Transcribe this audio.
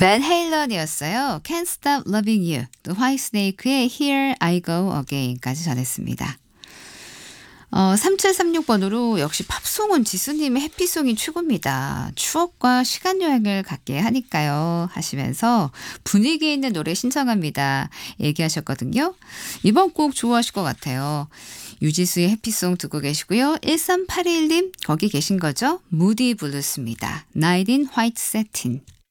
벤 헤일런이었어요. Can't Stop Loving You. 또 화이트스네이크의 Here I Go Again까지 전했습니다. 3736번으로 역시 팝송은 지수님의 해피송이 최고입니다. 추억과 시간여행을 갖게 하니까요 하시면서 분위기 있는 노래 신청합니다 얘기하셨거든요. 이번 곡 좋아하실 것 같아요. 유지수의 해피송 듣고 계시고요. 1381님 거기 계신 거죠? 무디 블루스입니다. Night in White Satin.